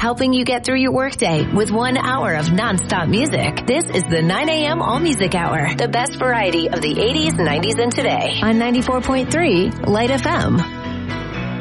helping you get through your workday with 1 hour of nonstop music. This is the 9 a.m. All Music Hour, the best variety of the 80s, 90s, and today on 94.3 Light FM.